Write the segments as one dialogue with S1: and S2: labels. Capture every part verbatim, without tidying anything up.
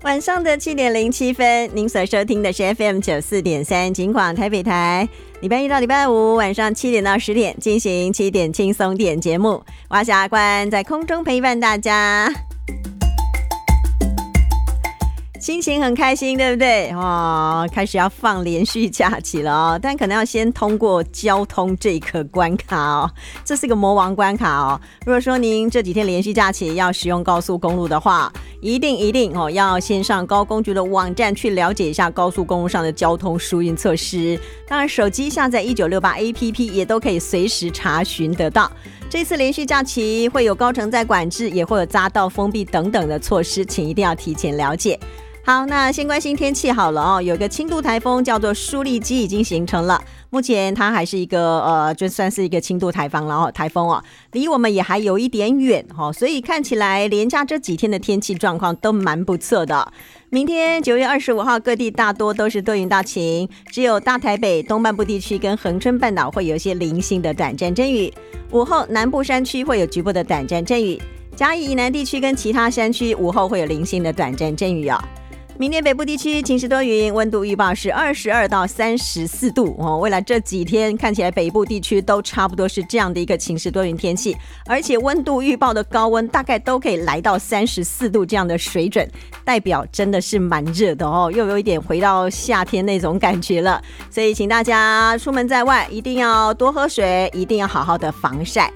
S1: 晚上的七点零七分，您所收听的是 F M 九四点三警广台北台，礼拜一到礼拜五晚上七点到十点进行七点轻松点节目，我是阿关，在空中陪伴大家。心情很开心，对不对？哦，开始要放连续假期了哦，但可能要先通过交通这个关卡哦，这是个魔王关卡哦。如果说您这几天连续假期要使用高速公路的话，一定一定哦，要先上高公局的网站去了解一下高速公路上的交通疏运措施。当然，手机下载一九六八 A P P 也都可以随时查询得到。这次连续假期会有高承载管制，也会有匝道封闭等等的措施，请一定要提前了解。好，那先关心天气好了哦。有个轻度台风叫做舒力基已经形成了，目前它还是一个呃，就算是一个轻度台风了哦，台风哦，离我们也还有一点远哦，所以看起来连假这几天的天气状况都蛮不错的。明天九月二十五号，各地大多都是多云到晴，只有大台北东半部地区跟恒春半岛会有一些零星的短暂阵雨，午后南部山区会有局部的短暂阵雨，嘉义以南地区跟其他山区午后会有零星的短暂阵雨哦。明天北部地区晴时多云，温度预报是二十二到三十四度哦。未来这几天看起来北部地区都差不多是这样的一个晴时多云天气，而且温度预报的高温大概都可以来到三十四度这样的水准，代表真的是蛮热的哦，又有一点回到夏天那种感觉了。所以请大家出门在外一定要多喝水，一定要好好的防晒。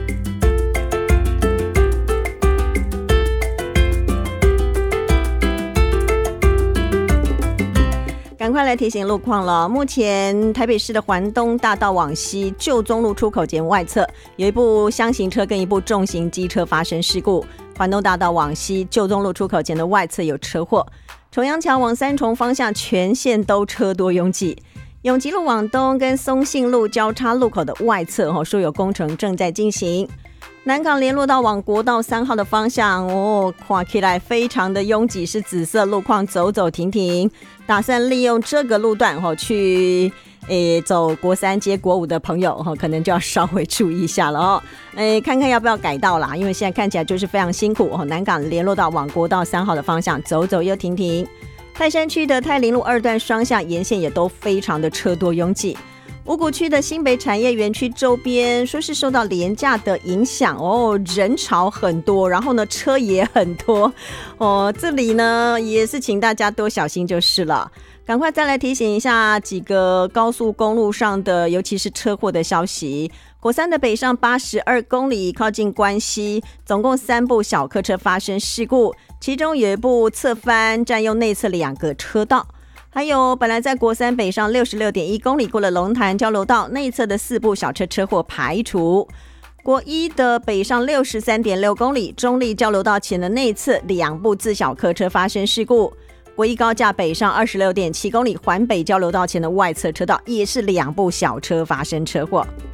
S1: 赶快来提醒路况了，目前台北市的环东大道往西旧中路出口前外侧有一部厢型车跟一部重型机车发生事故，环东大道往西旧中路出口前的外侧有车祸，重阳桥往三重方向全线都车多拥挤，永吉路往东跟松信路交叉路口的外侧、哦、说有工程正在进行，南港联络道往国道三号的方向哦，看起来非常的拥挤，是紫色路况，走走停停。打算利用这个路段、哦、去诶走国三接国五的朋友、哦、可能就要稍微注意一下了哦。诶，看看要不要改道啦，因为现在看起来就是非常辛苦哦。南港联络道往国道三号的方向走走又停停。泰山区的泰林路二段双向沿线也都非常的车多拥挤。五股区的新北产业园区周边说是受到连假的影响哦，人潮很多，然后呢车也很多哦，这里呢也是请大家多小心就是了。赶快再来提醒一下几个高速公路上的尤其是车祸的消息。国三的北上八十二公里靠近关西，总共三部小客车发生事故，其中有一部侧翻占用内侧两个车道，还有本来在国三北上六十六点一公里过了龙潭交流道内侧的四部小车车祸排除，国一的北上六十三点六公里中立交流道前的内侧两部自小客车发生事故，国一高架北上二十六点七公里环北交流道前的外侧车道也是两部小车发生车祸。